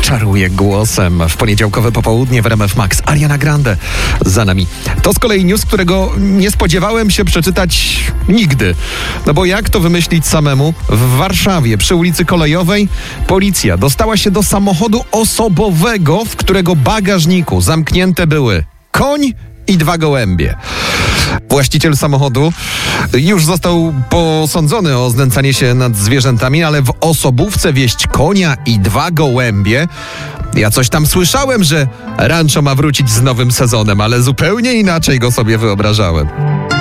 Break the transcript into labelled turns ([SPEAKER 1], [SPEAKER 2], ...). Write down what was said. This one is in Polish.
[SPEAKER 1] czaruje głosem. W poniedziałkowe popołudnie w RMF Max Ariana Grande za nami. To z kolei news, którego nie spodziewałem się przeczytać nigdy. No bo jak to wymyślić samemu? W Warszawie przy ulicy Kolejowej policja dostała się do samochodu osobowego, w którego bagażniku zamknięte były koń i 2 gołębie. Właściciel samochodu już został posądzony o znęcanie się nad zwierzętami, ale w osobówce wieść konia i 2 gołębie. Ja coś tam słyszałem, że rancho ma wrócić z nowym sezonem, ale zupełnie inaczej go sobie wyobrażałem.